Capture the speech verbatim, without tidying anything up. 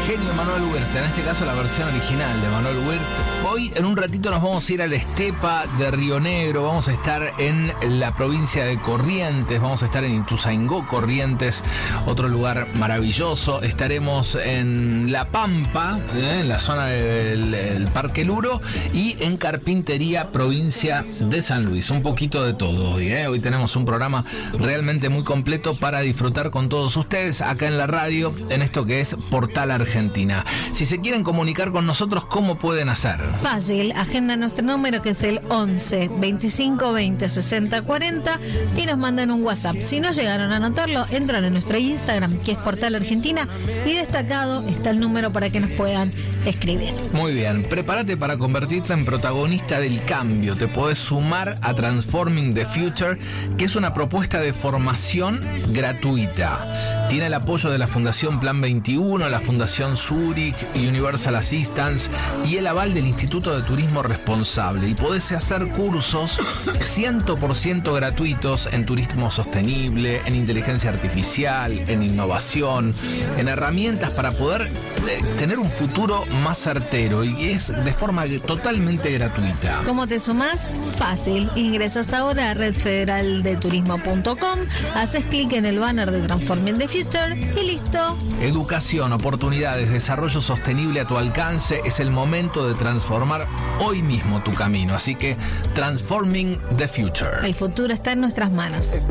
genio Manuel Wirtz, en este caso la versión original de Manuel Wirtz. Hoy en un ratito nos vamos a ir a la estepa de Río Negro, vamos a estar en la provincia de Corrientes, vamos a estar en Ituzaingó, Corrientes, otro lugar maravilloso. Estaremos en La Pampa, ¿eh? en la zona del, del Parque Luro, y en Carpintería, provincia de San Luis. Un poquito de todo hoy, ¿eh? Hoy tenemos un programa realmente muy completo para disfrutar con todos ustedes acá en la radio, en esto que es Portal Argentina. Si se quieren comunicar con nosotros, ¿cómo pueden hacer? Fácil, agenda nuestro número que es el once, veinticinco, veinte, sesenta, cuarenta y nos mandan un WhatsApp. Si no llegaron a anotarlo, entran en nuestro Instagram, que es Portal Argentina, y destacado está el número para que nos puedan escribir. Muy bien, prepárate para convertirte en protagonista del cambio. Te podés sumar a Transforming the Future, que es una propuesta de formación gratuita. Tiene el apoyo de la Fundación Plan veintiuno, la Fundación Zurich y Universal Assistance y el aval del Instituto de Turismo Responsable. Y podés hacer cursos cien por ciento gratuitos en turismo sostenible, en inteligencia artificial, en innovación, en herramientas para poder tener un futuro más certero, y es de forma totalmente gratuita. ¿Cómo te sumás? Fácil. Ingresas ahora a red federal de turismo punto com, haces clic en el banner de Transforming the Future y listo. Educación, oportunidades, desarrollo sostenible a tu alcance. Es el momento de transformar hoy mismo tu camino. Así que Transforming the Future. El futuro está en nuestras manos.